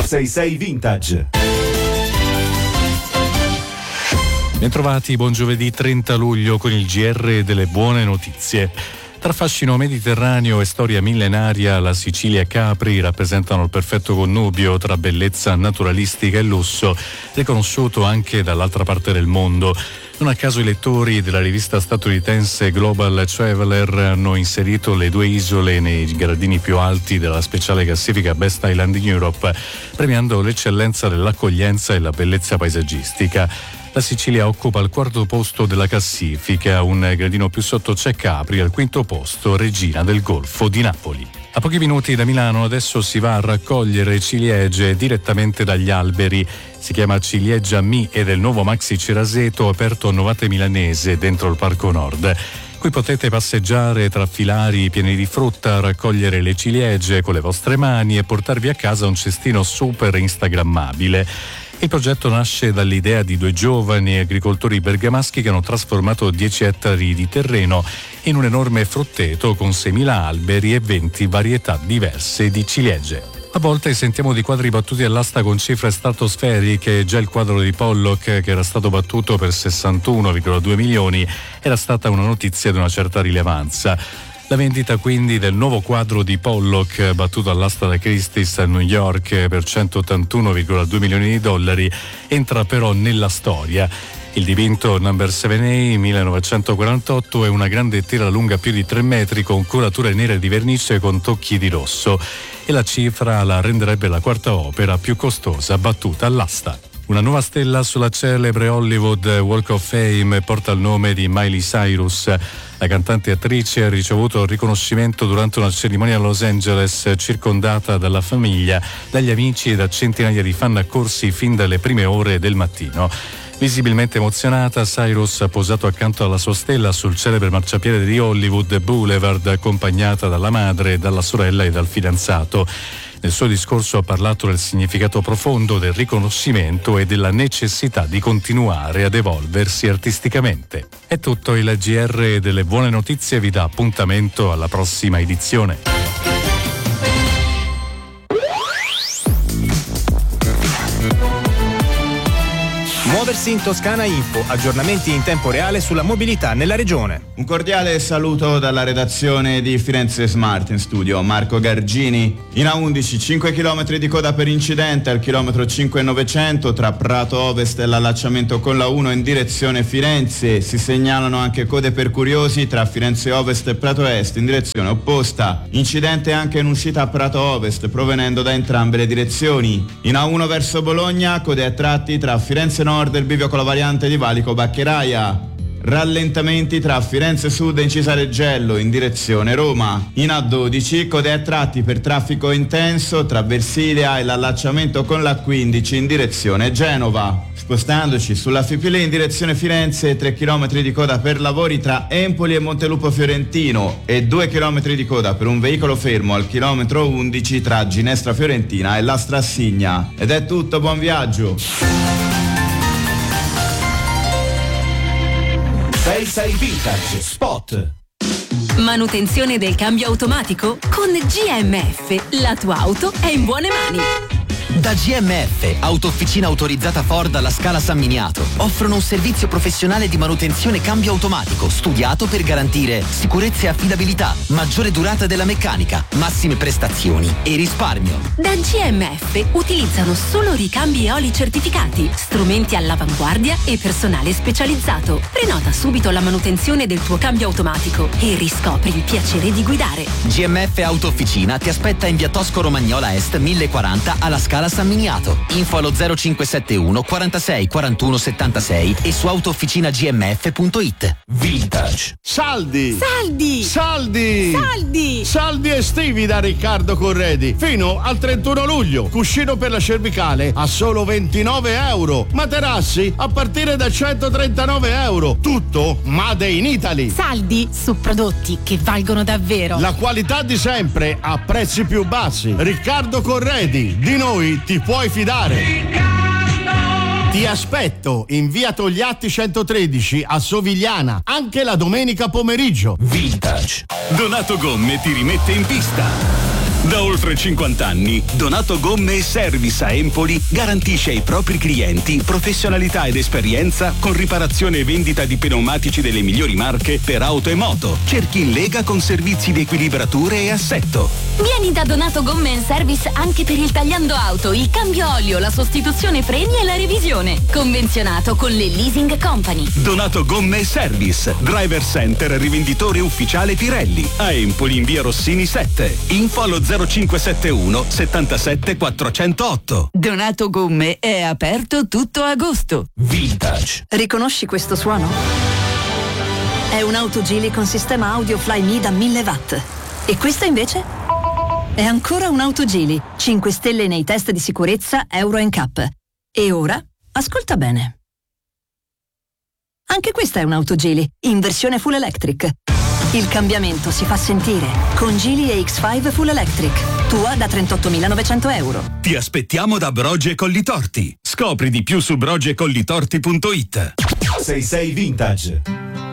666 Vintage. Bentrovati, buon giovedì 30 luglio con il GR delle buone notizie. Tra fascino mediterraneo e storia millenaria, la Sicilia e Capri rappresentano il perfetto connubio tra bellezza naturalistica e lusso, riconosciuto anche dall'altra parte del mondo. Non a caso i lettori della rivista statunitense Global Traveler hanno inserito le due isole nei gradini più alti della speciale classifica Best Island in Europe, premiando l'eccellenza dell'accoglienza e la bellezza paesaggistica. La Sicilia occupa il quarto posto della classifica, un gradino più sotto c'è Capri, al quinto posto Regina del Golfo di Napoli. A pochi minuti da Milano adesso si va a raccogliere ciliegie direttamente dagli alberi. Si chiama Ciliegia Mi ed è il nuovo Maxi Ceraseto aperto a Novate Milanese dentro il Parco Nord. Qui potete passeggiare tra filari pieni di frutta, raccogliere le ciliegie con le vostre mani e portarvi a casa un cestino super instagrammabile. Il progetto nasce dall'idea di due giovani agricoltori bergamaschi che hanno trasformato 10 ettari di terreno in un enorme frutteto con 6.000 alberi e 20 varietà diverse di ciliegie. A volte sentiamo di quadri battuti all'asta con cifre stratosferiche. Già il quadro di Pollock, che era stato battuto per 61,2 milioni, era stata una notizia di una certa rilevanza. La vendita quindi del nuovo quadro di Pollock, battuto all'asta da Christie's a New York per 181,2 milioni di dollari, entra però nella storia. Il dipinto Number 7A 1948 è una grande tela lunga più di 3 metri con colature nere di vernice con tocchi di rosso, e la cifra la renderebbe la quarta opera più costosa battuta all'asta. Una nuova stella sulla celebre Hollywood Walk of Fame porta il nome di Miley Cyrus. La cantante e attrice ha ricevuto il riconoscimento durante una cerimonia a Los Angeles, circondata dalla famiglia, dagli amici e da centinaia di fan accorsi fin dalle prime ore del mattino. Visibilmente emozionata, Cyrus ha posato accanto alla sua stella sul celebre marciapiede di Hollywood Boulevard, accompagnata dalla madre, dalla sorella e dal fidanzato. Nel suo discorso ha parlato del significato profondo del riconoscimento e della necessità di continuare ad evolversi artisticamente. È tutto, il GR delle buone notizie vi dà appuntamento alla prossima edizione. Muoversi in Toscana Info, aggiornamenti in tempo reale sulla mobilità nella regione. Un cordiale saluto dalla redazione di Firenze Smart, in studio Marco Gargini. In A11 5 km di coda per incidente al chilometro 5,900 tra Prato Ovest e l'allacciamento con la 1 in direzione Firenze. Si segnalano anche code per curiosi tra Firenze Ovest e Prato Est in direzione opposta. Incidente anche in uscita a Prato Ovest provenendo da entrambe le direzioni. In A1 verso Bologna, code a tratti tra Firenze Nord e il bivio con la variante di Valico Baccheraia. Rallentamenti tra Firenze Sud e Incisa Reggello in direzione Roma. In A12 code a tratti per traffico intenso tra Versilia e l'allacciamento con la 15 in direzione Genova. Spostandoci sulla Fipili in direzione Firenze, 3 km di coda per lavori tra Empoli e Montelupo Fiorentino e 2 km di coda per un veicolo fermo al chilometro 11 tra Ginestra Fiorentina e la Strassigna. Ed è tutto, buon viaggio! 666 Vintage Spot. Manutenzione del cambio automatico? Con GMF, la tua auto è in buone mani. Da GMF, autofficina autorizzata Ford alla Scala San Miniato, offrono un servizio professionale di manutenzione cambio automatico studiato per garantire sicurezza e affidabilità, maggiore durata della meccanica, massime prestazioni e risparmio. Da GMF utilizzano solo ricambi e oli certificati, strumenti all'avanguardia e personale specializzato. Prenota subito la manutenzione del tuo cambio automatico e riscopri il piacere di guidare. GMF Autofficina ti aspetta in via Tosco Romagnola Est 1040 alla Scala San Miniato. Info allo 0571 46 41 76 e su autofficinagmf.it. Vintage. Saldi! Saldi! Saldi! Saldi! Saldi estivi da Riccardo Corredi fino al 31 luglio. Cuscino per la cervicale a solo 29 euro. Materassi a partire da 139 euro. Tutto made in Italy. Saldi su prodotti che valgono davvero. La qualità di sempre a prezzi più bassi. Riccardo Corredi, di noi ti puoi fidare. Ti aspetto in via Togliatti 113 a Sovigliana, anche la domenica pomeriggio. Vintage. Donato Gomme ti rimette in pista. Da oltre 50 anni, Donato Gomme e Service a Empoli garantisce ai propri clienti professionalità ed esperienza con riparazione e vendita di pneumatici delle migliori marche per auto e moto. Cerchi in Lega con servizi di equilibrature e assetto. Vieni da Donato Gomme Service anche per il tagliando auto, il cambio olio, la sostituzione freni e la revisione. Convenzionato con le leasing company. Donato Gomme Service, Driver Center rivenditore ufficiale Pirelli. A Empoli in via Rossini 7. Info allo 0571 77 408. Donato Gomme è aperto tutto agosto. Vintage. Riconosci questo suono? È un'auto Geely con sistema audio Fly Me da 1000 watt. E questa invece? È ancora un'auto Geely, 5 stelle nei test di sicurezza Euro NCAP. E ora, ascolta bene. Anche questa è un'auto Geely, in versione full electric. Il cambiamento si fa sentire con Geely EX5 Full Electric. Tua da 38.900 euro. Ti aspettiamo da Broge Collitorti. Scopri di più su brogecollitorti.it. 66 Vintage.